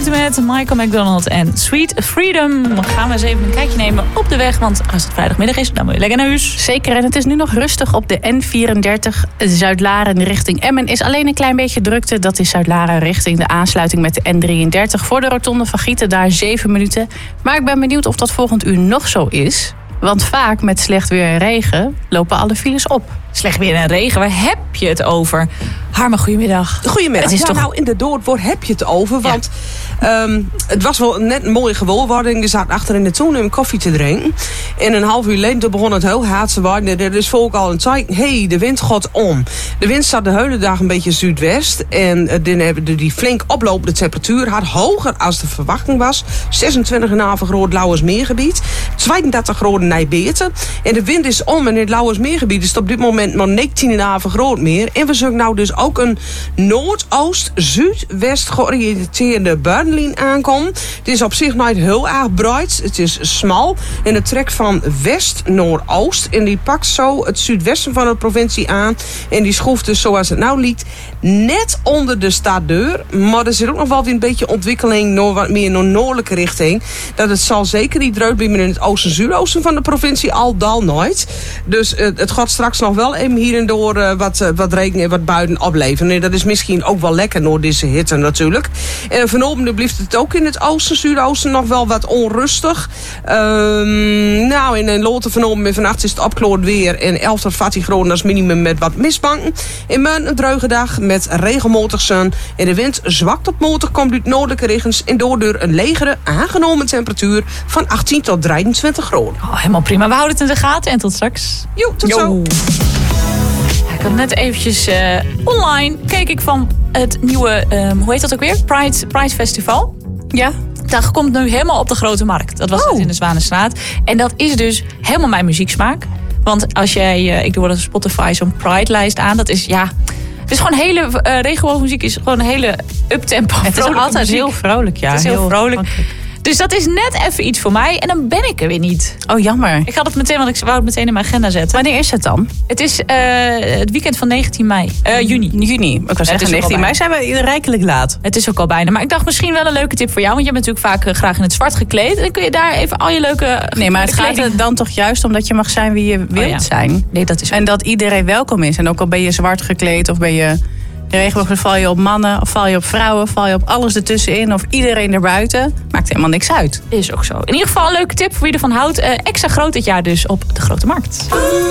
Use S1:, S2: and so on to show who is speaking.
S1: hoort met Michael McDonald en Sweet Freedom. Dan gaan we eens even een kijkje nemen op de weg. Want als het vrijdagmiddag is, dan moet je lekker naar huis.
S2: Zeker, en het is nu nog rustig op de N34 Zuid-Laren richting Emmen. Is alleen een klein beetje drukte. Dat is Zuid-Laren richting de aansluiting met de N33. Voor de rotonde van Gieten, daar 7 minuten. Maar ik ben benieuwd of dat volgend uur nog zo is. Want vaak met slecht weer en regen lopen alle files op.
S1: Slecht weer en regen, waar heb je het over? Harme, goedemiddag.
S3: Goedemiddag.
S1: Het is toch...
S3: Nou, inderdaad, waar heb je het over? Want het was wel net een mooie gewoonwording. Je zat achter in de tuin om koffie te drinken. En een half uur later begon het heel hard te waaien. Er is volk al een tijd. De wind gaat om. De wind zat de hele dag een beetje zuidwest. En dan hebben we die flink oplopende temperatuur. Had hoger als de verwachting was. 26,5 graden Lauwersmeergebied. 32 graden Nijbeerten. En de wind is om. En in het Lauwersmeergebied is het op dit moment maar 19,5 graden meer. En we zullen nou dus ook een noordoost-zuidwest georiënteerde buitenlijn aankomen. Het is op zich niet heel erg breed. Het is smal. En het trekt van west-noordoost. En die pakt zo het zuidwesten van de provincie aan. En die schroeft dus zoals het nou liet net onder de staaddeur. Maar er zit ook nog wel weer een beetje ontwikkeling naar wat meer naar noordelijke richting. Dat het zal zeker niet dreut blijven in het oosten-zuidoosten van de provincie al nooit. Dus het gaat straks nog wel even hier en door wat regen en wat buiten opleveren. Nee, dat is misschien ook wel lekker door deze hitte natuurlijk. En vanavond blijft het ook in het oosten-zuidoosten nog wel wat onrustig. Nou, in een loten vanavond en vannacht is het opkloord weer. En 11 tot 14 graden als minimum met wat mistbanken. In morgen een druige dag met regelmatig zon. En de wind zwakt tot matig komt uit noordelijke richtings. En door een legere aangenomen temperatuur van 18 tot 23 graden.
S1: Oh, helemaal prima. We houden het in de gaten en tot straks.
S3: Jo, tot zo.
S1: Ik had net eventjes online keek ik van het nieuwe, hoe heet dat ook weer? Pride Festival.
S2: Ja.
S1: Dat komt nu helemaal op de Grote Markt. Dat was net in de Zwanenstraat. En dat is dus helemaal mijn muzieksmaak. Want als jij, ik doe wel op Spotify zo'n Pride-lijst aan. Dat is, ja... Het is gewoon hele regenboogmuziek is gewoon een hele uptempo.
S2: Het is altijd muziek. Heel vrolijk, ja.
S1: Het is heel vrolijk. Dus dat is net even iets voor mij. En dan ben ik er weer niet.
S2: Oh, jammer.
S1: Ik had het meteen, want ik wou het meteen in mijn agenda zetten.
S2: Wanneer is het dan?
S1: Het is het weekend van 19 mei. Juni.
S2: Ik was zeggen, 19 mei zijn we rijkelijk laat.
S1: Het is ook al bijna. Maar ik dacht misschien wel een leuke tip voor jou. Want je bent natuurlijk vaak graag in het zwart gekleed. Dan kun je daar even al je leuke...
S2: Nee, maar het gaat er dan toch juist om dat je mag zijn wie je wilt zijn.
S1: Nee, dat is ook.
S2: En dat iedereen welkom is. En ook al ben je zwart gekleed of ben je... De regenboog, val je op mannen, of val je op vrouwen, val je op alles ertussenin of iedereen erbuiten. Maakt helemaal niks uit.
S1: Is ook zo. In ieder geval een leuke tip voor wie ervan houdt. Extra groot dit jaar dus op de Grote Markt.